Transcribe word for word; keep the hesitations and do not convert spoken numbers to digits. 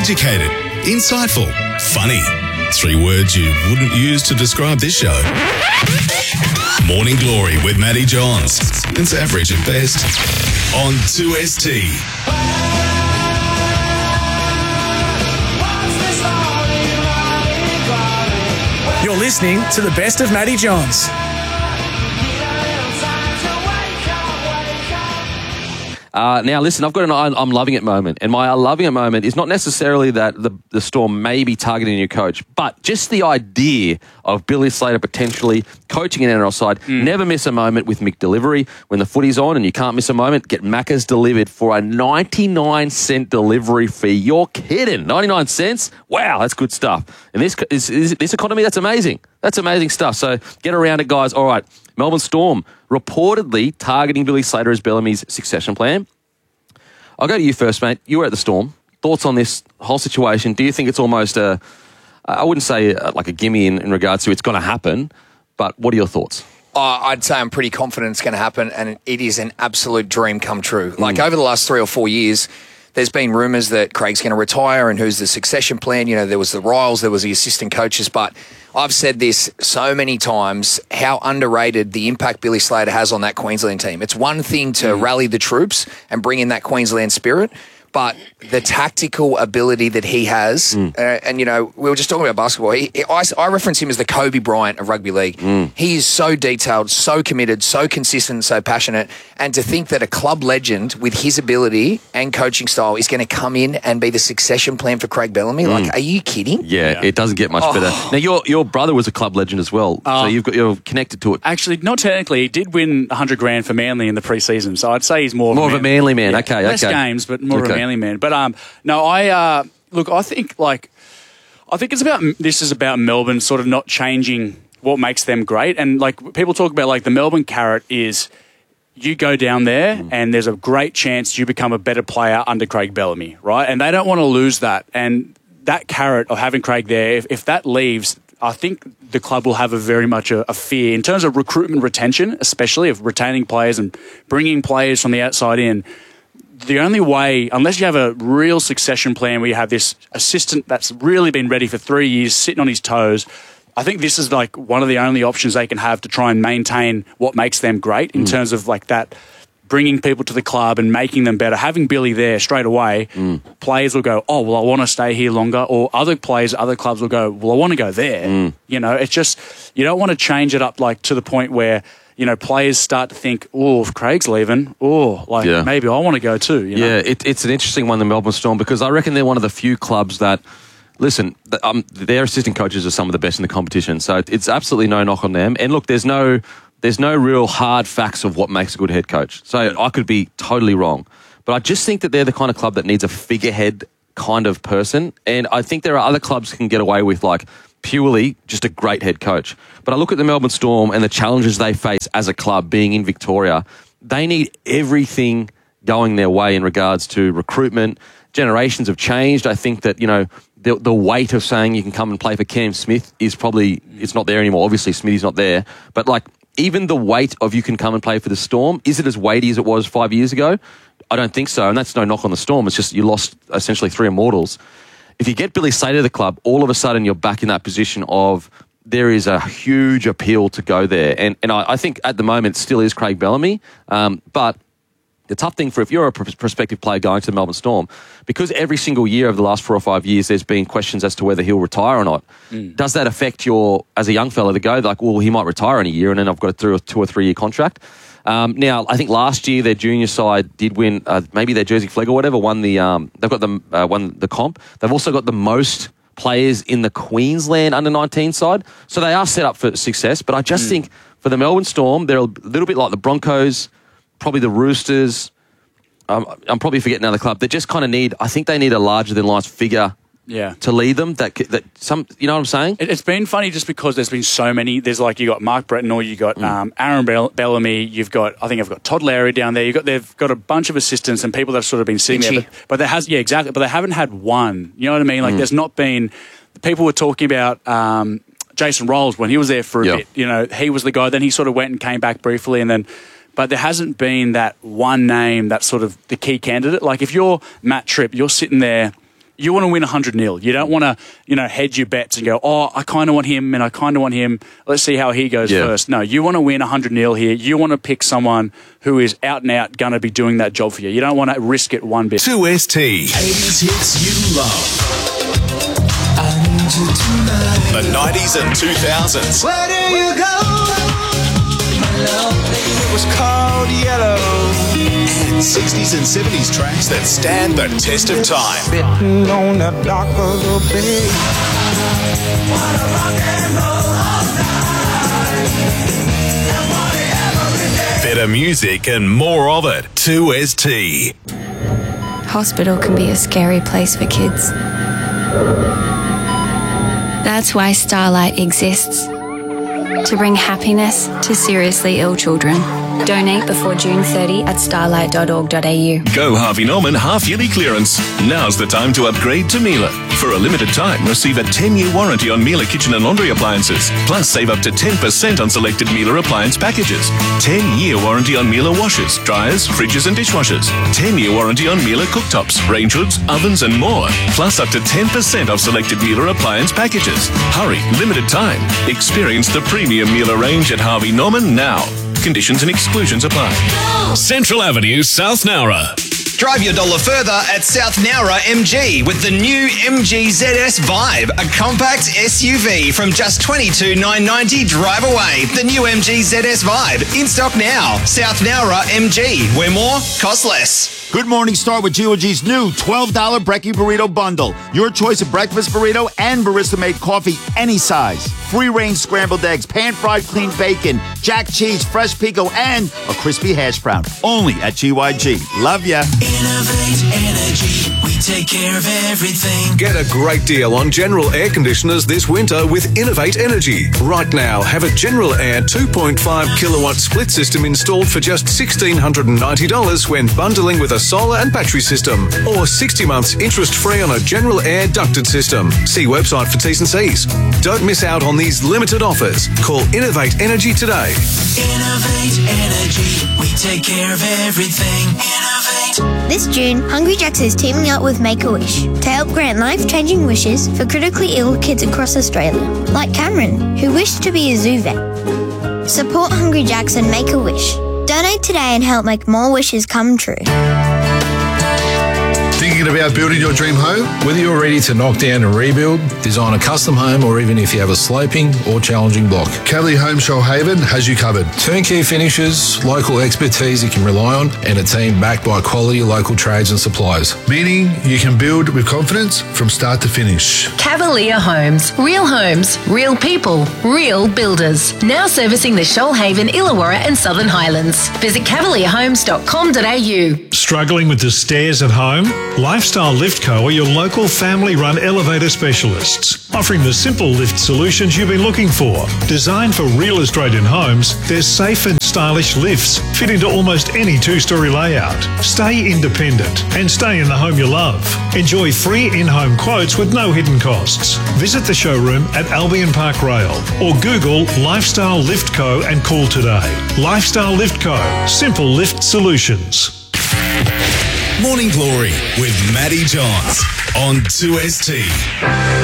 Educated, insightful, funny. Three words you wouldn't use to describe this show. Morning Glory with Matty Johns. It's average at best. On two S T. You're listening to the best of Matty Johns. Uh, now, listen, I've got an I'm loving it moment. And my loving it moment is not necessarily that the, the Storm may be targeting a new coach, but just the idea of Billy Slater potentially coaching an N R L side. Mm. Never miss a moment with McDelivery. When the footy's on and you can't miss a moment, get Macca's delivered for a ninety-nine cent delivery fee. You're kidding. ninety-nine cents? Wow, that's good stuff. And this, is, is, this economy, that's amazing. That's amazing stuff. So get around it, guys. All right, Melbourne Storm reportedly targeting Billy Slater as Bellamy's succession plan. I'll go to you first, mate. You were at the Storm. Thoughts on this whole situation? Do you think it's almost a, I wouldn't say a, like a gimme in, in regards to it's going to happen, but what are your thoughts? Uh, I'd say I'm pretty confident it's going to happen, and it is an absolute dream come true. Like mm. over the last three or four years, there's been rumours that Craig's going to retire and who's the succession plan. You know, there was the Riles, there was the assistant coaches, but I've said this so many times, how underrated the impact Billy Slater has on that Queensland team. It's one thing to mm. rally the troops and bring in that Queensland spirit, but the tactical ability that he has, mm. uh, and, you know, we were just talking about basketball. He, he, I, I reference him as the Kobe Bryant of rugby league. Mm. He is so detailed, so committed, so consistent, so passionate. And to think that a club legend with his ability and coaching style is going to come in and be the succession plan for Craig Bellamy, mm. like, are you kidding? Yeah, yeah, it doesn't get much oh. better. Now, your your brother was a club legend as well, uh, so you've got, you're connected to it. Actually, not technically. He did win one hundred grand for Manly in the pre-season, so I'd say he's more, more of a Manly man. Yeah, okay, less okay. games, but more okay. of a Manly man. But um, no, I uh, look. I think like I think it's about this is about Melbourne sort of not changing what makes them great, and like people talk about like the Melbourne carrot is you go down there mm. and there's a great chance you become a better player under Craig Bellamy, right? And they don't want to lose that, and that carrot of having Craig there, if, if that leaves, I think the club will have a very much a, a fear in terms of recruitment retention, especially of retaining players and bringing players from the outside in. The only way, unless you have a real succession plan where you have this assistant that's really been ready for three years, sitting on his toes, I think this is like one of the only options they can have to try and maintain what makes them great in mm. terms of like that, bringing people to the club and making them better. Having Billy there straight away, mm. players will go, oh, well, I want to stay here longer. Or other players, other clubs will go, well, I want to go there. Mm. You know, it's just, you don't want to change it up like to the point where, you know, players start to think, oh, if Craig's leaving, oh, like yeah. maybe I want to go too. You know? Yeah, it, it's an interesting one, the Melbourne Storm, because I reckon they're one of the few clubs that, listen, um, their assistant coaches are some of the best in the competition, so it's absolutely no knock on them. And look, there's no, there's no real hard facts of what makes a good head coach. So I could be totally wrong, but I just think that they're the kind of club that needs a figurehead kind of person, and I think there are other clubs that can get away with like purely just a great head coach. But I look at the Melbourne Storm and the challenges they face as a club being in Victoria. They need everything going their way in regards to recruitment. Generations have changed. I think that, you know, the, the weight of saying you can come and play for Cam Smith is probably, it's not there anymore. Obviously, Smithy's not there. But like, even the weight of you can come and play for the Storm, is it as weighty as it was five years ago? I don't think so. And that's no knock on the Storm. It's just you lost essentially three immortals. If you get Billy Slater to the club, all of a sudden you're back in that position of there is a huge appeal to go there. And and I, I think at the moment it still is Craig Bellamy. Um, but the tough thing for if you're a pr- prospective player going to the Melbourne Storm, because every single year over the last four or five years there's been questions as to whether he'll retire or not. Mm. Does that affect your, as a young fella to go, like, well, he might retire in a year and then I've got to do a two or three year contract? Um, now, I think last year their junior side did win, uh, maybe their Jersey Flegg or whatever, won the, um, they've got the, uh, won the comp. They've also got the most players in the Queensland under nineteen side. So they are set up for success. But I just mm. think for the Melbourne Storm, they're a little bit like the Broncos, probably the Roosters. Um, I'm probably forgetting another club. They just kind of need, I think they need a larger than life figure yeah. to lead them. That that some, you know what I'm saying? It, it's been funny just because there's been so many. There's like you got Mark Brettenor, you got mm. um, Aaron Bell- Bellamy, you've got I think I've got Todd Lowry down there. You got they've got a bunch of assistants and people that have sort of been sitting Itchy. there, but, but there has yeah exactly, but they haven't had one. You know what I mean? Like mm. there's not been. People were talking about um, Jason Rolls when he was there for a yep. bit. You know, he was the guy. Then he sort of went and came back briefly, and then. But there hasn't been that one name that's sort of the key candidate. Like if you're Matt Tripp, you're sitting there. You want to win one hundred nil. You don't want to, you know, hedge your bets and go, oh, I kind of want him and I kind of want him. Let's see how he goes Yeah. first. No, you want to win one hundred nil here. You want to pick someone who is out and out going to be doing that job for you. You don't want to risk it one bit. two S T. eighties hits you love. The nineties and two thousands. Where do you go? My love was called yellow. And sixties and seventies tracks that stand the test of time. Sitting on the dock of the bay. What a rock and roll all night. And party every day. Better music and more of it. two S T. Hospital can be a scary place for kids. That's why Starlight exists. To bring happiness to seriously ill children. Donate before June thirtieth at starlight dot org dot a u. Go Harvey Norman half-yearly clearance. Now's the time to upgrade to Miele. For a limited time, receive a ten-year warranty on Miele kitchen and laundry appliances. Plus, save up to ten percent on selected Miele appliance packages. ten-year warranty on Miele washers, dryers, fridges and dishwashers. ten-year warranty on Miele cooktops, range hoods, ovens and more. Plus, up to ten percent off selected Miele appliance packages. Hurry, limited time. Experience the premium Miele range at Harvey Norman now. Conditions and exclusions apply. Central Avenue, South Nowra. Drive your dollar further at South Nowra M G with the new M G Z S Vibe, a compact S U V from just twenty-two thousand nine hundred ninety dollars drive away. The new M G Z S Vibe, in stock now. South Nowra M G, where more costs less. Good morning, start with G O G's new twelve dollar Brekkie Burrito Bundle. Your choice of breakfast burrito and barista-made coffee, any size. Free-range scrambled eggs, pan-fried clean bacon, jack cheese, fresh pico, and a crispy hash brown. Only at G Y G. Love ya. Innovate Energy. We take care of everything. Get a great deal on General Air Conditioners this winter with Innovate Energy. Right now, have a General Air two point five kilowatt split system installed for just one thousand six hundred ninety dollars when bundling with a solar and battery system, or sixty months interest-free on a General Air ducted system. See website for T's and C's. Don't miss out on these limited offers. Call Innovate Energy today. Innovate Energy. We take care of everything. Innovate. This June, Hungry Jack's is teaming up with Make-A-Wish to help grant life-changing wishes for critically ill kids across Australia, like Cameron, who wished to be a zoo vet. Support Hungry Jack's and Make-A-Wish. Donate today and help make more wishes come true. Thinking about building your dream home? Whether you're ready to knock down and rebuild, design a custom home, or even if you have a sloping or challenging block, Cavalier Home Shoalhaven has you covered. Turnkey finishes, local expertise you can rely on, and a team backed by quality local trades and suppliers. Meaning you can build with confidence from start to finish. Cavalier Homes. Real homes, real people, real builders. Now servicing the Shoalhaven, Illawarra and Southern Highlands. Visit cavalier homes dot com dot a u. Struggling with the stairs at home? Lifestyle Lift Co. are your local family-run elevator specialists, offering the simple lift solutions you've been looking for. Designed for real Australian homes, their safe and stylish lifts fit into almost any two-storey layout. Stay independent and stay in the home you love. Enjoy free in-home quotes with no hidden costs. Visit the showroom at Albion Park Rail or Google Lifestyle Lift Co. and call today. Lifestyle Lift Co. Simple lift solutions. Morning Glory with Matty Johns on two S T.